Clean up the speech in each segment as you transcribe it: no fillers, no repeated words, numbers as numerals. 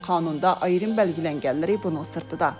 qonunda ayrim belgilengenleri bunun sırtıda.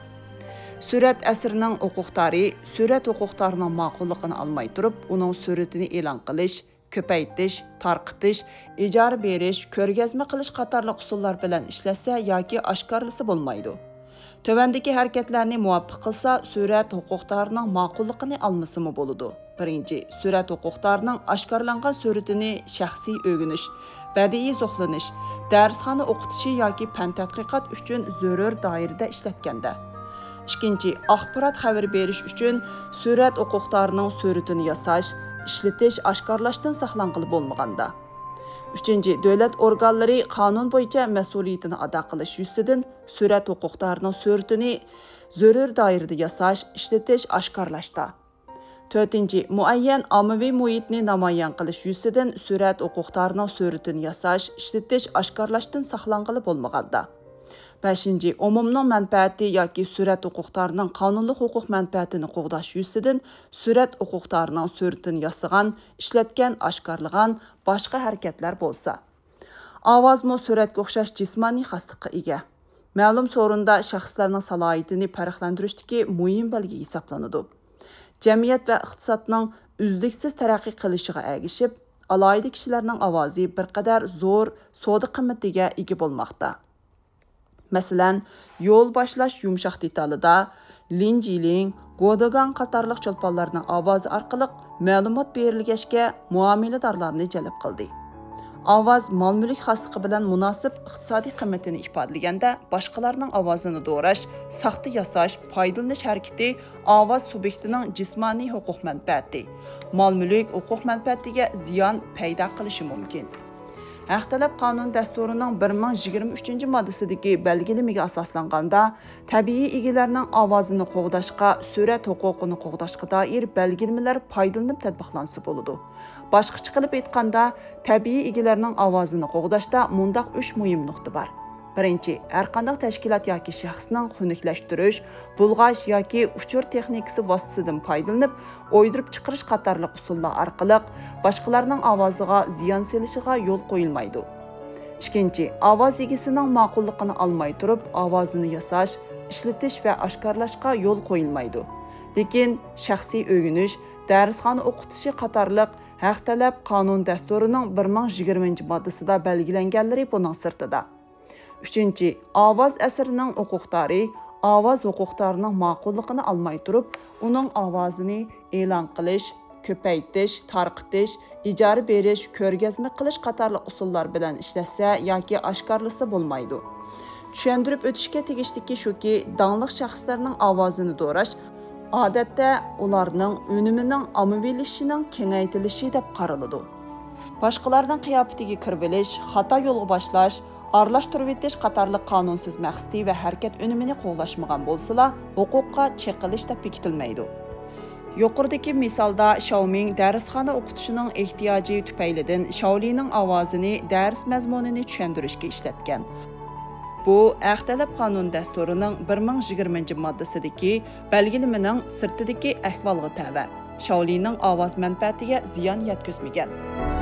Surat əsrinin huquqdari surat huquqlarının ma'qulluğunu almay turib, onun suratini e'lon qilish, ko'paytirish, tarqitish, ijara berish, ko'rgazma qilish qatorli usullar bilan ishlatsa yoki oshkorlasa bo'lmaydi. Tövəndəki hərəkətlərini muvaffaq qılsa, surat huquqlarının ma'qulluğunu almasımı boludu. Birinci, surat huquqlarının aşkarlanğan suratini şəxsi ögünüş, bədii zoxlanış, dərsxana oxutuşı yoki fən tədqiqat üçün zörür dairədə işlətkəndə. İkinci, axbarat xəbər beriş üçün surat huquqlarının suratini yasaş, işletiş, aşkarlaşdan saxlanğılı bolmağanda. Üçüncü, dövlət orqanları qanun boyunca məsuliyyətini ada qilish yüzüdən surat huquqlarının suratini zörür dairədə yasaş, işletiş, aşkarlaşda. Dördüncü, müəyyən ammavi muhitni namayan qilish yüzüdən surat huquqlarının suratini yasaş, işletiş, aşkarlaşdan saxlanğılı bolmağanda. Beşinci, umumның mənfəəti yoki surat huquqlarının qanunluq huquq mənfəətini qoğdaş yüzüdən surat huquqlarının suratini yasıgan, işlətgən, aşkarlığan başqa hərəkətlər bolsa. Avazmı suratga oxşaş cismani xaslıqqa ega. Məlum sorunda şəxslərinin səlahiyyətini fərqləndirişdəki mühim bəlgi hesablanıdı. Cəmiyyət və iqtisadның üzdüksüz tərəqqi qilishigə əgişib, alayda kişilərinin avazı bir qədər zor, soda qimmatiga ega bolmaqda. Məsələn, yol başlaş yumşaq detalida Linjiling, Godogan qatarlıq çolpanlarının avazı arqılıq məlumat berilgəşkə muamilədarlarını cəlb qıldı. Avaz mal-mülk xaslıqı bilan münasib iqtisadi qiymatini ifadələyəndə başqalarının avazını doğraş, saxta yasaş, faydalanış hərəkəti avaz subyektinin cismani hüquq mənfəəti, mal-mülk hüquq mənfəətiga ziyan paydo qilishi mumkin. Haq talab qanun dasturunun 1023 maddəsidəki belgiləməyə əsaslanğanda təbii egilərinin avazını qoğdaşqa, surat hüququnu qoğdaşqa dair belgiləmələr faydalanıb tətbiqlansa boludu. Başqaça qılıb aytqanda, təbii egilərinin avazını qoğdaşda mundaq 3 mühim nöqtə var. Birinci, hər qandaq təşkilat yoki şəxsinin xönükləşdiriş, bulğaş yoki uçur texnikası vasitəsindən faydalanıb, oydurub çıxırış qatarlıq usullar arqılıq başqalarının avazıga ziyan selişiga yol qoyulmaydı. İkinci, avaz egisinin ma'qulluğunu almay turib, avazını yasaş, işletiş və aşkarlaşqa yol qoyulmaydı. Lekin şəxsi ögünüş, dərsxana oxutuşı qatarlıq haq talab qanun dasturunun 1020 maddəsində belgiləngenləri bunun sırtıda. Üçüncü, avaz əsrinin huquqları, avaz huquqlarının ma'qulluğunu almay turib, onun avazını e'lon qilish, ko'paytirish, tarqitish, ijara berish, ko'rgazma qilish qatorli usullar bilan ishlatsa yoki oshkorlasa bo'lmaydi. Tushuntirib o'tishga tegishliki shuki, danliq shaxslarning ovozini do'rash odatda ularning unimining ommaviylashishining kengaytilishi deb qaraladi. Boshqalarning qiyofatiga kirib olish, xato yo'lga boshlash, aralashtirib etish qatorli qonunsiz maqsadi va harakat unumini qo'llashmagan bo'lsa, huquqqa cheqilish deb bekitilmaydi. Yuqoridagi misolda Xiaoming darsxona o'qitishining ehtiyoji tufaylidan Shaolining ovozini dars mazmunini tushuntirishga ishlatgan. Bu haq talab qonun dasturining 1020 moddasidagi belgilamening sirtidagi ahvolga tava. Shaolining ovoz manfaatiga ziyon yetkazmagan.